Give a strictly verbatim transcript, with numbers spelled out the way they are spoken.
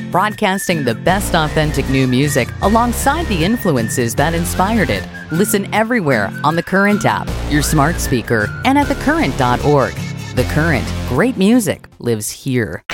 broadcasting the best authentic new music alongside the influences that inspired it. Listen everywhere on the Current app, your smart speaker, and at the current dot org. The Current, great music lives here.